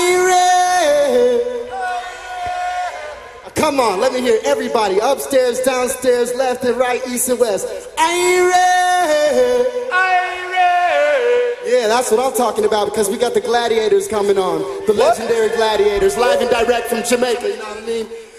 ain't ready. Come on, let me hear everybody. Upstairs, downstairs, left and right, east and west. I ain't ready. I ain't ready. Yeah, that's what I'm talking about, because we got the Gladiators coming on. The legendary Gladiators, live and direct from Jamaica, you know what I mean?